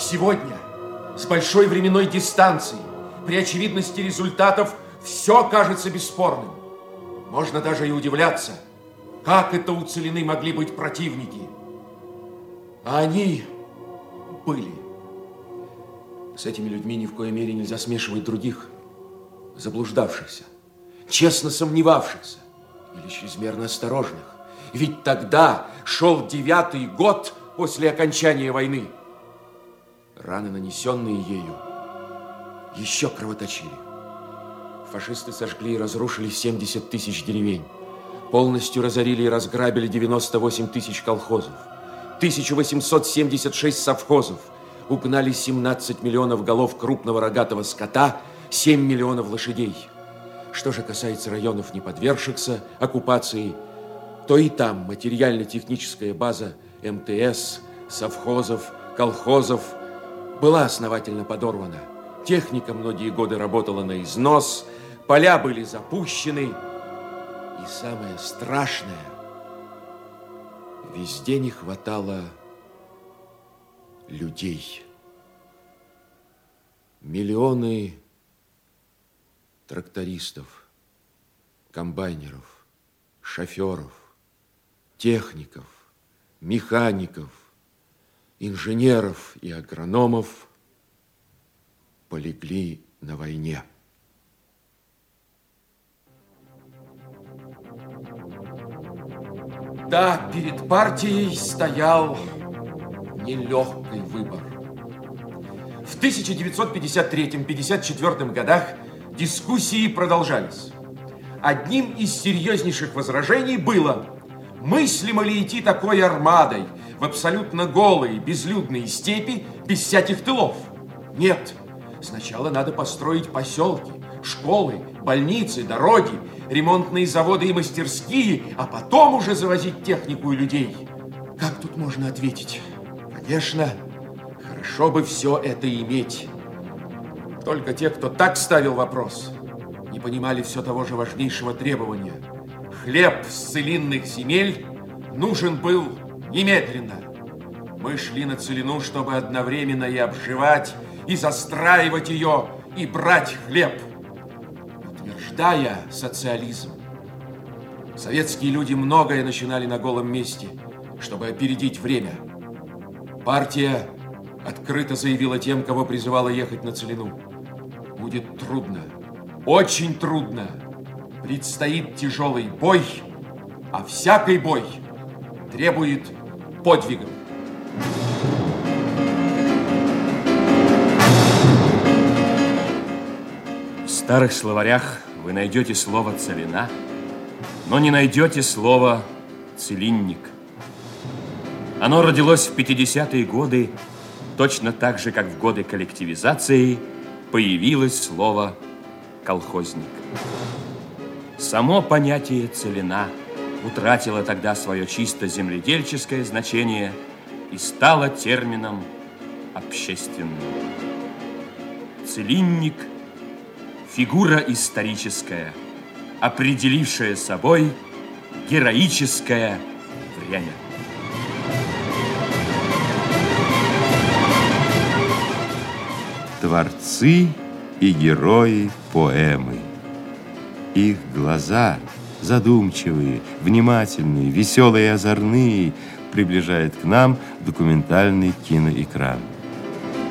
Сегодня, с большой временной дистанцией, при очевидности результатов, все кажется бесспорным. Можно даже и удивляться, как это у Целины могли быть противники. А они были. С этими людьми ни в коей мере нельзя смешивать других, заблуждавшихся, честно сомневавшихся или чрезмерно осторожных. Ведь тогда шел 9-й год после окончания войны. Раны, нанесенные ею, еще кровоточили. Фашисты сожгли и разрушили 70 тысяч деревень, полностью разорили и разграбили 98 тысяч колхозов, 1876 совхозов, угнали 17 миллионов голов крупного рогатого скота, 7 миллионов лошадей. Что же касается районов, не подвергшихся оккупации, то и там материально-техническая база МТС, совхозов, колхозов была основательно подорвана. Техника многие годы работала на износ, поля были запущены. И самое страшное, везде не хватало людей. Миллионы трактористов, комбайнеров, шоферов, техников, механиков, инженеров и агрономов полегли на войне. Да, перед партией стоял нелегкий выбор. В 1953-54 годах дискуссии продолжались. Одним из серьезнейших возражений было: мыслимо ли идти такой армадой в абсолютно голые, безлюдные степи, без всяких тылов? Нет. Сначала надо построить поселки, школы, больницы, дороги, ремонтные заводы и мастерские, а потом уже завозить технику и людей. Как тут можно ответить? Конечно, хорошо бы все это иметь. Только те, кто так ставил вопрос, не понимали все того же важнейшего требования. Хлеб с целинных земель нужен был немедленно. Мы шли на Целину, чтобы одновременно и обживать, и застраивать ее, и брать хлеб. Утверждая социализм, советские люди многое начинали на голом месте, чтобы опередить время. Партия открыто заявила тем, кого призывала ехать на Целину: будет трудно, очень трудно, предстоит тяжелый бой, а всякий бой требует подвигов. В старых словарях вы найдете слово «целина», но не найдете слово «целинник». Оно родилось в 50-е годы, точно так же, как в годы коллективизации появилось слово «колхозник». Само понятие «целина» утратило тогда свое чисто земледельческое значение и стало термином общественным. Целинник – фигура историческая, определившая собой героическое время. Творцы и герои поэмы. Их глаза задумчивые, внимательные, веселые и озорные приближают к нам документальный киноэкран.